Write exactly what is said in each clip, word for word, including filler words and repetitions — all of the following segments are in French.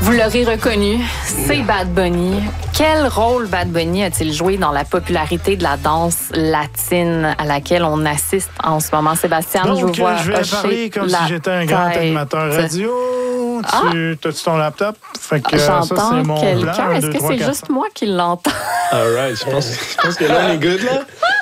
Vous l'aurez reconnu, c'est Bad Bunny. Quel rôle Bad Bunny a-t-il joué dans la popularité de la danse latine à laquelle on assiste en ce moment? Sébastien, Donc, je vous vois je vais parler comme si j'étais un grand tête. animateur radio. Ah. Tu as-tu ton laptop? Fait que, ça, J'entends c'est mon quelqu'un. plan. Est-ce que c'est juste moi qui l'entends? All right, je pense, je pense que là, on est good, là.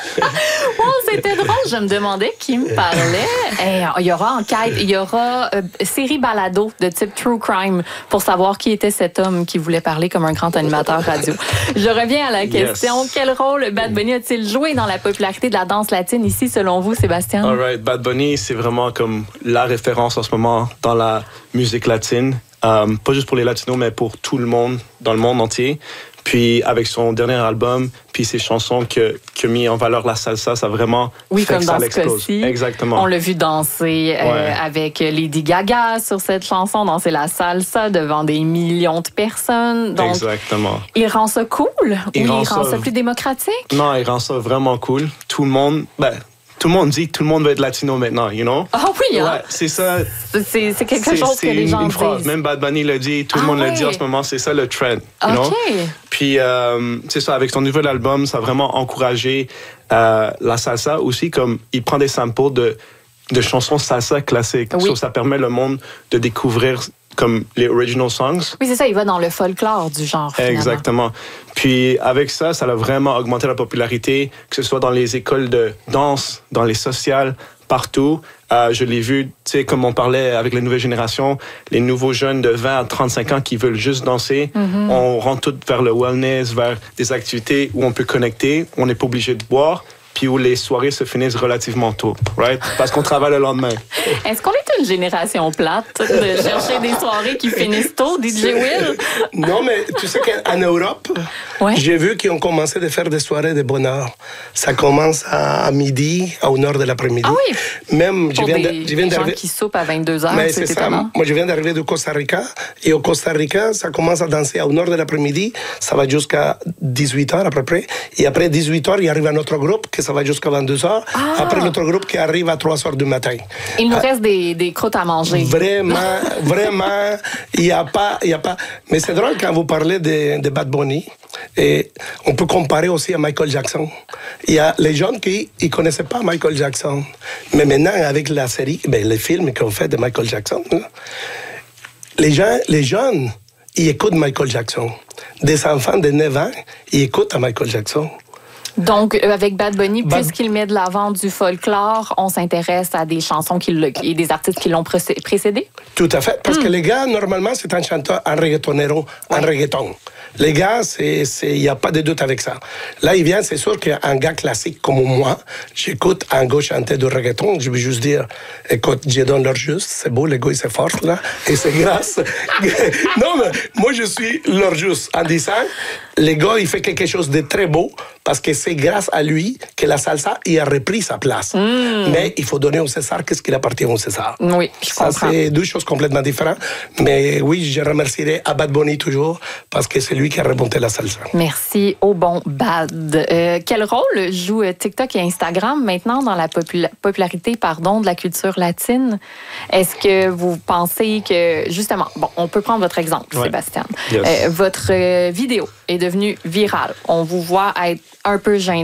Oh, c'était drôle. Je me demandais qui me parlait. Hey, il y aura enquête, il y aura euh, série balado de type True Crime pour savoir qui était cet homme qui voulait parler comme un grand animateur radio. Je reviens à la question. Yes. Quel rôle Bad Bunny a-t-il joué dans la popularité de la danse latine ici, selon vous, Sébastien? All right, Bad Bunny, c'est vraiment comme la référence en ce moment dans la musique latine. Um, pas juste pour les Latinos, mais pour tout le monde, dans le monde entier. Puis avec son dernier album, puis ses chansons que, qui ont mis en valeur la salsa, ça a vraiment oui, fait comme que dans ça ce l'explose. cas-ci. Exactement. On l'a vu danser euh, ouais. avec Lady Gaga sur cette chanson, danser la salsa devant des millions de personnes. Donc, exactement. Il rend ça cool il ou rend il rend ça... ça plus démocratique? Non, il rend ça vraiment cool. Tout le monde... Ben, tout le monde dit que tout le monde veut être latino maintenant, you know? Ah oui, hein? Ouais, c'est ça. C'est, c'est quelque chose que les gens une disent. Phrase. Même Bad Bunny l'a dit, tout le ah monde oui. le dit en ce moment, c'est ça le trend, you okay. know? Puis, euh, c'est ça, avec son nouvel album, ça a vraiment encouragé euh, la salsa aussi, comme il prend des samples de, de chansons salsa classiques. Oui. So, ça permet le monde de découvrir comme les original songs. Oui, c'est ça, il va dans le folklore du genre, finalement. Exactement. Puis avec ça, ça a vraiment augmenté la popularité, que ce soit dans les écoles de danse, dans les sociales, partout. Euh, je l'ai vu, tu sais, comme on parlait avec les nouvelles générations, les nouveaux jeunes de vingt à trente-cinq ans qui veulent juste danser. Mm-hmm. On rentre tout vers le wellness, vers des activités où on peut connecter, on n'est pas obligé de boire, puis où les soirées se finissent relativement tôt, right? Parce qu'on travaille le lendemain. Est-ce qu'on est une génération plate de chercher des soirées qui finissent tôt, D J Will? Non, mais tu sais qu'en Europe, ouais. j'ai vu qu'ils ont commencé à faire des soirées de bonne heure. Ça commence à, à midi, à une heure de l'après-midi. Ah oui? Même, Pour je viens des, de, je viens des gens qui soupent à vingt-deux heures, mais c'est, c'est ça. étonnant. Moi, je viens d'arriver du Costa Rica. Et au Costa Rica, ça commence à danser à une heure de l'après-midi. Ça va jusqu'à dix-huit heures à peu près. Et après dix-huit heures, il arrive un autre groupe que ça va jusqu'à vingt-deux heures. Ah. Après, l'autre groupe qui arrive à trois heures du matin. Il nous ah. reste des, des croûtes à manger. Vraiment, vraiment, il n'y a pas, il y a pas. Mais c'est drôle quand vous parlez de, de Bad Bunny. Et on peut comparer aussi à Michael Jackson. Il y a les gens qui ne connaissaient pas Michael Jackson. Mais maintenant, avec la série, ben, les films qu'on fait de Michael Jackson, les, gens, les jeunes, ils écoutent Michael Jackson. Des enfants de neuf ans, ils écoutent à Michael Jackson. Donc, avec Bad Bunny, Bad... puisqu'il met de l'avant du folklore, on s'intéresse à des chansons qui le... et des artistes qui l'ont précédé? Tout à fait. Parce mm. que les gars, normalement, c'est un chanteur, un reggaetonero, ouais. un reggaeton. Les gars, il n'y a pas de doute avec ça. Là, il vient, c'est sûr qu'un gars classique comme moi, j'écoute un gars chanter du reggaeton, je veux juste dire, écoute, je donne leur juste, c'est beau, le gars, il s'efforce, là, et c'est grâce. Non, mais moi, je suis leur juste. En disant, le gars, il fait quelque chose de très beau, parce que c'est grâce à lui que la salsa, il a repris sa place. Mm. Mais il faut donner au César qu'est-ce qu'il appartient au César. Oui, je ça, comprends. C'est deux choses complètement différentes. Mais oui, je remercierai à Bad Bunny toujours, parce que c'est lui qui a remonté la salsa. Merci au bon Bad. Euh, quel rôle joue TikTok et Instagram maintenant dans la popula- popularité pardon, de la culture latine? Est-ce que vous pensez que, justement, bon, on peut prendre votre exemple, ouais. Sébastien. Yes. Euh, votre euh, vidéo est devenue virale. On vous voit être un peu gêné.